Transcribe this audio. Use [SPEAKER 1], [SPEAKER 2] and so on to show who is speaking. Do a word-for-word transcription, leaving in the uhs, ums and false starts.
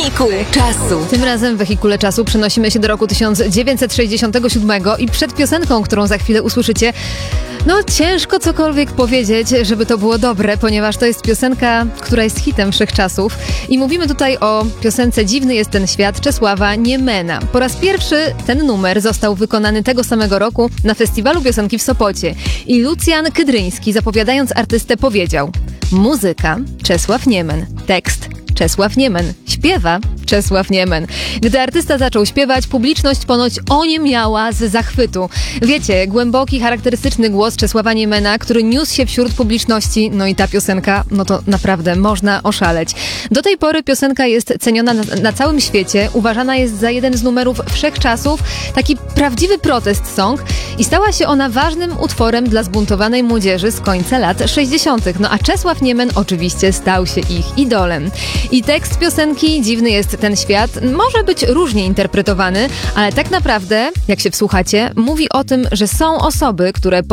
[SPEAKER 1] Wehikuł czasu.
[SPEAKER 2] Tym razem w Wehikule czasu przenosimy się do roku tysiąc dziewięćset sześćdziesiątego siódmego i przed piosenką, którą za chwilę usłyszycie, no ciężko cokolwiek powiedzieć, żeby to było dobre, ponieważ to jest piosenka, która jest hitem wszechczasów. I mówimy tutaj o piosence Dziwny jest ten świat Czesława Niemena. Po raz pierwszy ten numer został wykonany tego samego roku na Festiwalu Piosenki w Sopocie. I Lucjan Kydryński, zapowiadając artystę, powiedział: muzyka Czesław Niemen, tekst Czesław Niemen, śpiewa Czesław Niemen. Gdy artysta zaczął śpiewać, publiczność ponoć oniemiała z zachwytu. Wiecie, głęboki, charakterystyczny głos Czesława Niemena, który niósł się wśród publiczności, no i ta piosenka, no to naprawdę można oszaleć. Do tej pory piosenka jest ceniona na, na całym świecie, uważana jest za jeden z numerów wszechczasów, taki prawdziwy protest song i stała się ona ważnym utworem dla zbuntowanej młodzieży z końca lat sześćdziesiątych. No a Czesław Niemen oczywiście stał się ich idolem. I tekst piosenki Dziwny jest ten świat może być różnie interpretowany, ale tak naprawdę, jak się wsłuchacie, mówi o tym, że są osoby, które